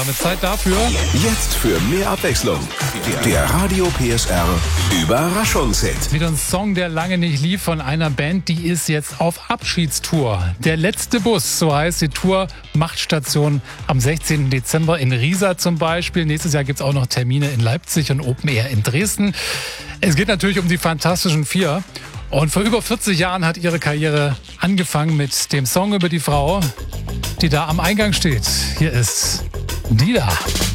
Damit Zeit dafür. Jetzt für mehr Abwechslung. Der Radio PSR Überraschungshit. Wieder ein Song, der lange nicht lief von einer Band, die ist jetzt auf Abschiedstour. Der letzte Bus, so heißt die Tour, macht Station am 16. Dezember in Riesa zum Beispiel. Nächstes Jahr gibt es auch noch Termine in Leipzig und Open Air in Dresden. Es geht natürlich um die Fantastischen Vier. Und vor über 40 Jahren hat ihre Karriere angefangen mit dem Song über die Frau, die da am Eingang steht. Hier ist Dida.